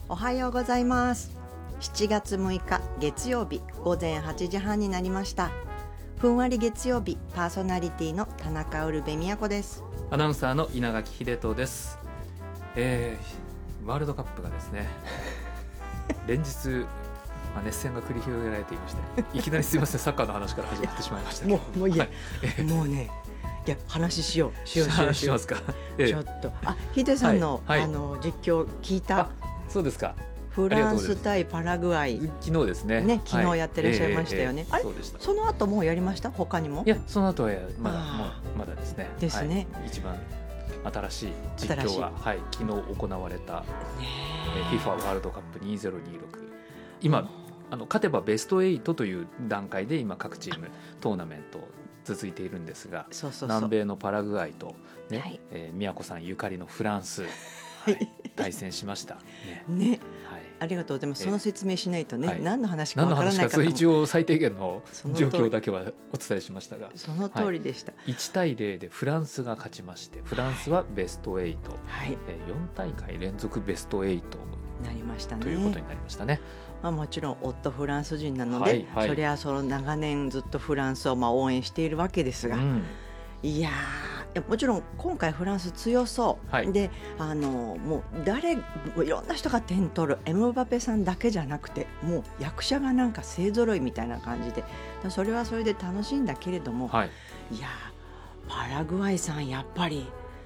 おはようございます。7月6日月曜日午前8時半になりました。ふんわり月曜日パーソナリティの田中ウルベ宮子です。 アナウンサーの稲垣秀人です。ワールドカップがですね連日、熱戦が繰り広げられていましていきなりすいませんサッカーの話から始まってしまいましたけどもういいや、もうねいや話しようしますか、 ちょっとヒデさんの、実況聞いた。 そうですか。 フランス対パラグアイ昨日ですね。 昨日やってらっしゃいましたよね。あれそうでした。 その後もうやりました？他にも？ いやその後はまだですね。 ですね。 一番新しい実況は昨日行われた、FIFA ワールドカップ2026。今勝てばベスト8という段階で今各チームトーナメント続いているんですが、南米のパラグアイとね、宮子さんゆかりのフランス、対戦しましたね。 ありがとうございます。その説明しないとね、何の話かわからないかと。 一応最低限の状況だけはお伝えしましたが、 その通りでした。 1対0でフランスが勝ちまして、フランスはベスト8、4大会連続ベスト8 なりましたね。 ということになりましたね。 もちろん夫フランス人なので、それはその長年ずっとフランスを応援しているわけですが、いやもちろん今回フランス強そう、でもういろんな人が点取るエムバペさんだけじゃなくて、もう役者がなんか勢ぞろいみたいな感じで、それはそれで楽しいんだけれども、いやパラグアイさんやっぱり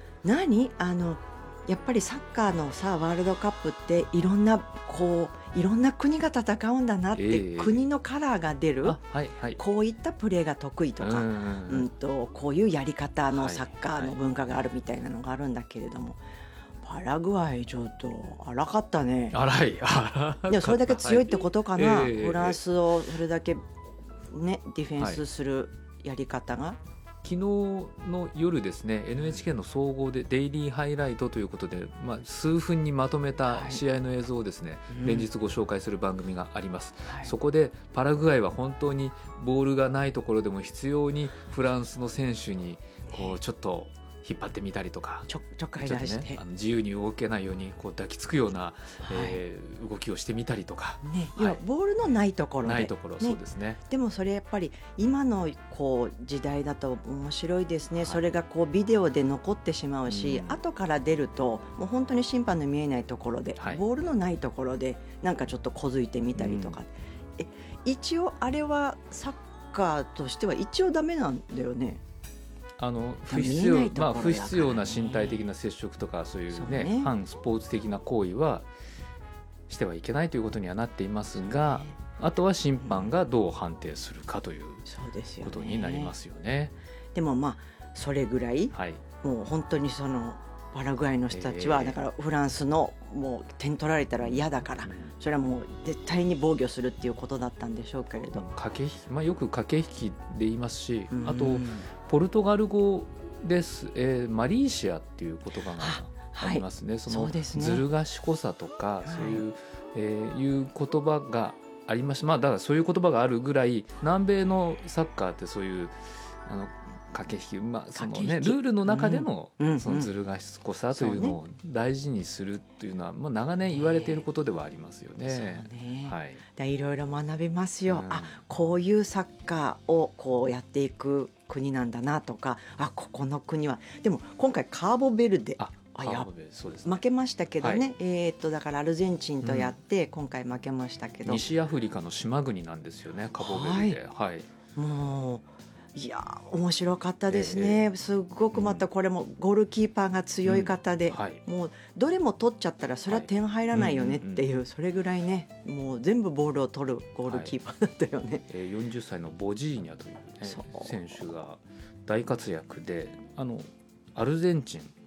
やっぱりサッカーのワールドカップっていろんな国が戦うんだなって、国のカラーが出る、こういったプレーが得意とか、こういうやり方のサッカーの文化があるみたいなのがあるんだけれども、パラグアイちょっと荒かったね。いやそれだけ強いってことかな、フランスをそれだけねディフェンスするやり方が。 昨日の夜ですね、 NHK の総合でデイリーハイライトということで、数分にまとめた試合の映像をですね、連日ご紹介する番組があります。そこでパラグアイは本当にボールがないところでも必要にフランスの選手にちょっと引っ張ってみたりとか、 ちょっかい出して、 自由に動けないように抱きつくような、動きをしてみたりとか、 ボールのないところでそうですね。 でもそれやっぱり今の時代だと面白いですね。それがビデオで残ってしまうし、後から出るともう本当に審判の見えないところで、ボールのないところでなんかちょっと小づいてみたりとか、一応あれはサッカーとしては一応ダメなんだよね。 不必要な身体的な接触とかそういう反スポーツ的な行為はしてはいけないということにはなっていますが、あとは審判がどう判定するかということになりますよね。 でもそれぐらい、もう本当にパラグアイの人たちはだからフランスのもう点取られたら嫌だから、それはもう絶対に防御するっていうことだったんでしょうけれど、 よく駆け引きで言いますし、あとポルトガル語です、マリーシアっていう言葉がありますね。そのずる賢さとかそういう、いう言葉がありました。だからそういう言葉があるぐらい南米のサッカーってそういう駆け引き、ルールの中でのそのずる賢さというのを大事にするというのはもう長年言われていることではありますよね。 いろいろ学びますよ。こういうサッカーをやっていく国なんだなとか、ここの国はでも今回カーボベルデ負けましたけどね、だからアルゼンチンとやって今回負けましたけど、 西アフリカの島国なんですよね、カーボベルデ。 もういや面白かったですね。すごくまたこれもゴールキーパーが強い方で、もうどれも取っちゃったらそれは点入らないよねっていう、それぐらいね、もう全部ボールを取るゴールキーパーだったよね。 40歳のボジーニャという、選手が大活躍で、アルゼンチン